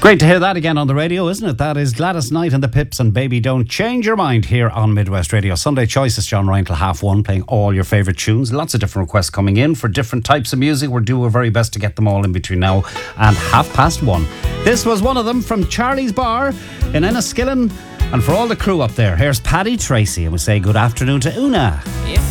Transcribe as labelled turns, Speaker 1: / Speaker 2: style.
Speaker 1: Great to hear that again on the radio, isn't it? That is Gladys Knight and the Pips and Baby Don't Change Your Mind here on Midwest Radio. Sunday Choices, John Ryan till 1:30, playing all your favourite tunes. Lots of different requests coming in for different types of music. We're doing our very best to get them all in between now and 1:30. This was one of them from Charlie's Bar in Enniskillen. And for all the crew up there, here's Paddy Tracy, and we say good afternoon to Una.
Speaker 2: If